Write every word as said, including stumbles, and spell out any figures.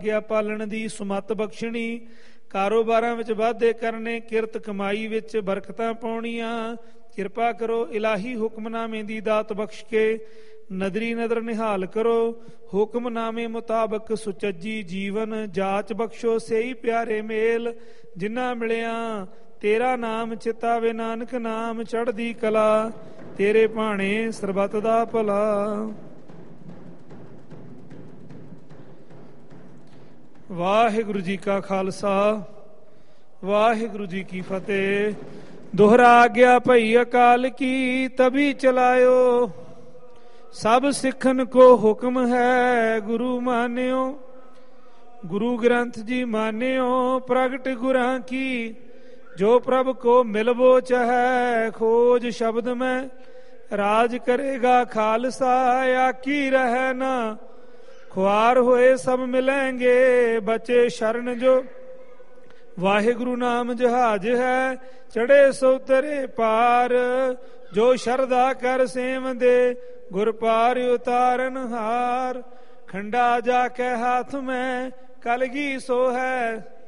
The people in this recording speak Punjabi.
ਆਗਿਆ ਪਾਲਣ ਦੀ ਸੁਮੱਤ ਬਖਸ਼ਣੀ, ਕਾਰੋਬਾਰਾਂ ਵਿੱਚ ਵਾਧੇ ਕਰਨੇ, ਕਿਰਤ ਕਮਾਈ ਵਿੱਚ ਬਰਕਤਾਂ ਪਾਉਣੀਆਂ। ਕਿਰਪਾ ਕਰੋ ਇਲਾਹੀ ਹੁਕਮਨਾਮੇ ਦੀ ਦਾਤ ਬਖਸ਼ ਕੇ ਨਦਰੀ ਨਦਰ ਨਿਹਾਲ ਕਰੋ। ਹੁਕਮਨਾਮੇ ਮੁਤਾਬਕ ਸੁਚੱਜੀ ਜੀਵਨ ਜਾਚ ਬਖਸ਼ੋ ਸਹੀ ਪਿਆਰੇ ਮੇਲ। ਜਿਨ੍ਹਾਂ ਮਿਲਿਆ ਤੇਰਾ ਨਾਮ ਚਿਤਾਵੇ ਨਾਨਕ ਨਾਮ ਚੜ੍ਹਦੀ ਕਲਾ, ਤੇਰੇ ਭਾਣੇ ਸਰਬੱਤ ਦਾ ਭਲਾ। ਵਾਹਿਗੁਰੂ ਜੀ ਕਾ ਖਾਲਸਾ ਵਾਹਿਗੁਰੂ ਜੀ ਕੀ ਫਤਿਹ। ਦੋਹਰਾ ਆਗਿਆ ਭਈ ਅਕਾਲ ਕੀ, ਤਭੀ ਚਲਾਇਓ ਸਭ ਸਿੱਖਨ ਕੋ ਹੁਕਮ ਹੈ ਗੁਰੂ ਮਾਨਿਓ। ਗੁਰੂ ਗ੍ਰੰਥ ਜੀ ਮਾਨਿਓ ਪ੍ਰਗਟ ਗੁਰਾਂ ਕੀ, ਜੋ ਪ੍ਰਭ ਕੋ ਮਿਲਵੋ ਚਾਹੈ ਖੋਜ ਸ਼ਬਦ ਮੈਂ ਰਾਜ ਕਰੇਗਾ ਖਾਲਸਾ। ਆਕੀ ਰਹਿ ਨਾ ਖੁਆਰ ਹੋਏ ਸਭ ਮਿਲੈਂਗੇ, ਬਚੇ ਸ਼ਰਨ ਜੋ ਵਾਹਿਗੁਰੂ ਨਾਮ ਜਹਾਜ ਹੈ ਚੜੇ ਸੋ ਤਰੇ ਪਾਰ। ਜੋ ਸ਼ਰਧਾ ਕਰ ਸੇਵਦੇ ਗੁਰ ਪਾਰ ਉਤਾਰਨ ਹਾਰ। ਖੰਡਾ ਜਾ ਕੇ ਹੱਥ ਮੈਂ ਕਲਗੀ ਸੋ ਹੈ